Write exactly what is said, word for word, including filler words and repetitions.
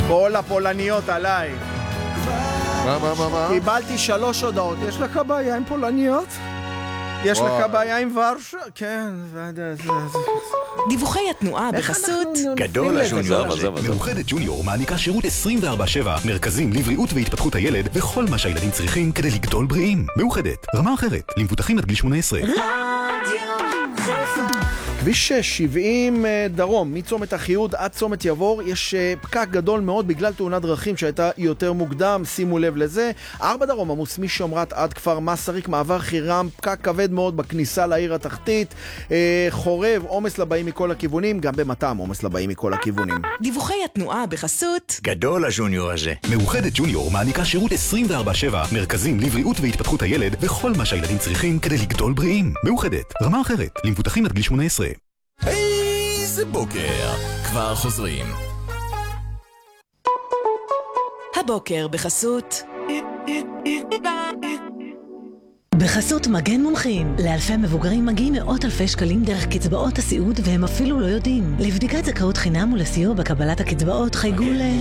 כל הפולניות עליי. מה, מה, מה, מה? קיבלתי שלוש הודעות. יש לך בעיה עם פולניות? יש לך בעיה עם ורשה? כן. דיווחי התנועה בחסות גדול הג'וניור הזה. מאוחדת ג'וניור מעניקה שירות עשרים וארבע שבע, מרכזים לבריאות והתפתחות הילד וכל מה שהילדים צריכים כדי לגדול בריאים. מאוחדת, רמה אחרת, למבוטחים עד גיל שמונה עשרה. כביש שש שבעים דרום, מצומת אחיהוד עד צומת יבור, יש פקק גדול מאוד בגלל תאונת דרכים שהייתה יותר מוקדם, שימו לב לזה. ארבע דרום עמוס משומרת עד כפר מסריק, מעבר חירם, פקק כבד מאוד בכניסה לעיר התחתית. חורב, עומס לבאים מכל הכיוונים, גם במתם עומס לבאים מכל הכיוונים. דיווחי התנועה בחסות גדול הג'וניור הזה. מאוחדת ג'וניור מעניקה שירות עשרים וארבע שבע, מרכזים לבריאות והתפתחות הילד וכל מה שהילדים צריכים כדי לגדול בריאים. מאוחדת, רמה אחרת, למבוטחים עד גיל שמונה עשרה. איזה בוקר, כבר חוזרים. הבוקר בחסות בחסות מגן מומחים. לאלפי מבוגרים מגיעים מאות אלפי שקלים דרך קצבאות הסיעוד והם אפילו לא יודעים. לבדיקת זכאות חינם ולסיוע בקבלת הקצבאות חייגו ל...